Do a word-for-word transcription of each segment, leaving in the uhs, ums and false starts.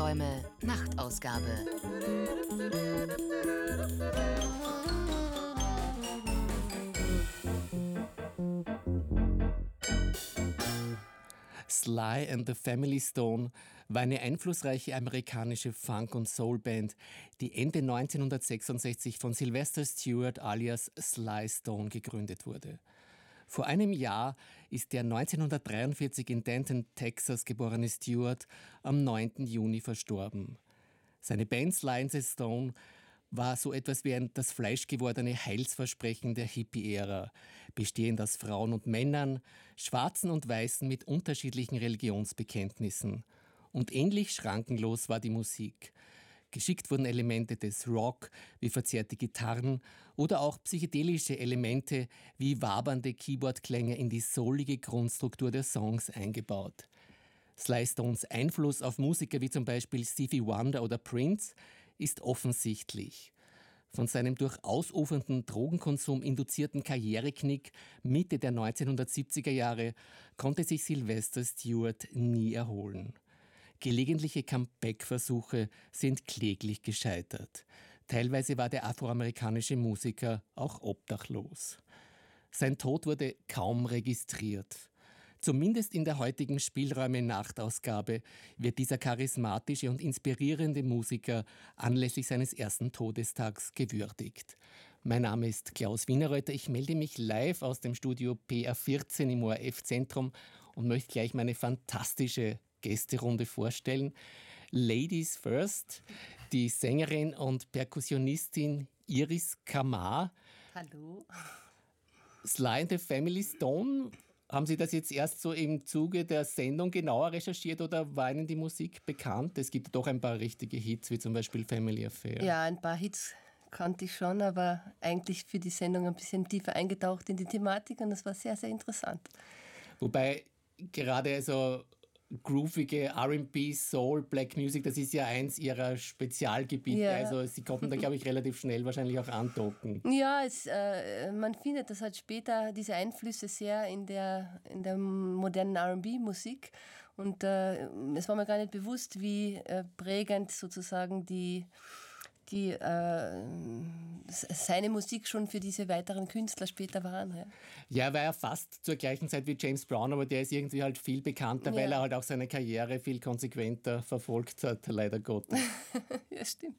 Albträume Nachtausgabe. Sly and the Family Stone war eine einflussreiche amerikanische Funk- und Soul-Band, die Ende neunzehnhundertsechsundsechzig von Sylvester Stewart alias Sly Stone gegründet wurde. Vor einem Jahr ist der neunzehnhundertdreiundvierzig in Denton, Texas geborene Stewart am neunten Juni verstorben. Seine Band Sly and the Stone war so etwas wie ein das fleischgewordene Heilsversprechen der Hippie-Ära, bestehend aus Frauen und Männern, Schwarzen und Weißen mit unterschiedlichen Religionsbekenntnissen. Und ähnlich schrankenlos war die Musik. Geschickt wurden Elemente des Rock, wie verzerrte Gitarren oder auch psychedelische Elemente wie wabernde Keyboardklänge in die soulige Grundstruktur der Songs eingebaut. Sly Stones Einfluss auf Musiker wie zum Beispiel Stevie Wonder oder Prince ist offensichtlich. Von seinem durch ausufernden Drogenkonsum induzierten Karriereknick Mitte der neunzehnhundertsiebziger Jahre konnte sich Sylvester Stewart nie erholen. Gelegentliche Comeback-Versuche sind kläglich gescheitert. Teilweise war der afroamerikanische Musiker auch obdachlos. Sein Tod wurde kaum registriert. Zumindest in der heutigen Spielräume-Nachtausgabe wird dieser charismatische und inspirierende Musiker anlässlich seines ersten Todestags gewürdigt. Mein Name ist Klaus Wienerreuter. Ich melde mich live aus dem Studio P R vierzehn im O R F-Zentrum und möchte gleich meine fantastische Gästerunde vorstellen. Ladies first, die Sängerin und Perkussionistin Iris Kamar. Hallo. Sly and the Family Stone. Haben Sie das jetzt erst so im Zuge der Sendung genauer recherchiert oder war Ihnen die Musik bekannt? Es gibt doch ein paar richtige Hits, wie zum Beispiel Family Affair. Ja, ein paar Hits kannte ich schon, aber eigentlich für die Sendung ein bisschen tiefer eingetaucht in die Thematik und das war sehr, sehr interessant. Wobei gerade also groovige R and B, Soul, Black Music, das ist ja eins Ihrer Spezialgebiete. Ja. Also Sie konnten da, glaube ich, relativ schnell wahrscheinlich auch andocken. Ja, es, äh, man findet das halt später, diese Einflüsse sehr in der, in der modernen R and B-Musik. Und äh, es war mir gar nicht bewusst, wie äh, prägend sozusagen die die äh, seine Musik schon für diese weiteren Künstler später waren. Ja. ja, er war ja fast zur gleichen Zeit wie James Brown, aber der ist irgendwie halt viel bekannter, ja. weil er halt auch seine Karriere viel konsequenter verfolgt hat, leider Gottes. Ja, stimmt.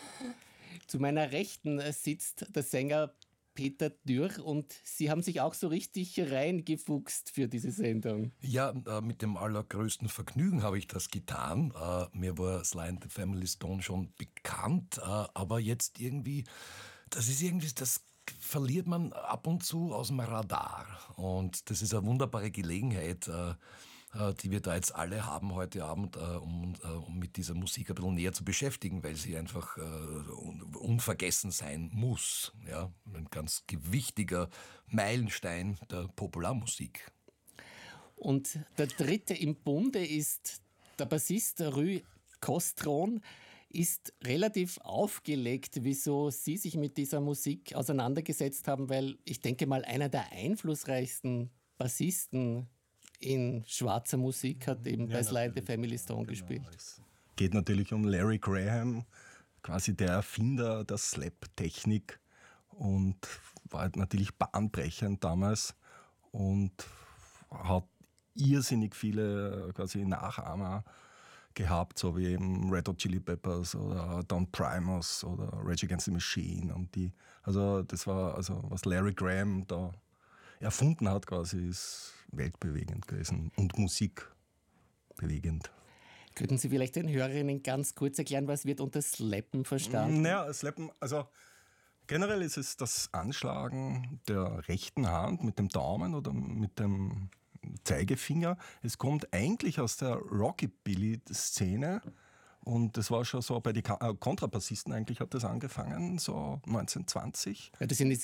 Zu meiner Rechten sitzt der Sänger Peter Dürr und Sie haben sich auch so richtig reingefuchst für diese Sendung. Ja, äh, mit dem allergrößten Vergnügen habe ich das getan. Äh, mir war Sly and the Family Stone schon bekannt, äh, aber jetzt irgendwie, das ist irgendwie, das verliert man ab und zu aus dem Radar. Und das ist eine wunderbare Gelegenheit, äh, die wir da jetzt alle haben heute Abend, um, um mit dieser Musik ein bisschen näher zu beschäftigen, weil sie einfach unvergessen sein muss. Ja? Ein ganz gewichtiger Meilenstein der Popularmusik. Und der dritte im Bunde ist der Bassist Rui Costron, ist relativ aufgelegt, wieso Sie sich mit dieser Musik auseinandergesetzt haben, weil ich denke mal, einer der einflussreichsten Bassisten in schwarzer Musik hat eben ja, bei Sly and the Family Stone genau, gespielt. Es geht natürlich um Larry Graham, quasi der Erfinder der Slap-Technik und war natürlich bahnbrechend damals und hat irrsinnig viele quasi Nachahmer gehabt, so wie eben Red Hot Chili Peppers oder Don Primus oder Rage Against the Machine und die, also das war, also was Larry Graham da erfunden hat quasi, ist weltbewegend gewesen und musikbewegend. Könnten Sie vielleicht den Hörerinnen ganz kurz erklären, was wird unter Slappen verstanden? Naja, Slappen, also generell ist es das Anschlagen der rechten Hand mit dem Daumen oder mit dem Zeigefinger. Es kommt eigentlich aus der Rockabilly-Szene. Und das war schon so, bei den Kontrabassisten eigentlich hat das angefangen, so neunzehnhundertzwanzig. Ja, das sind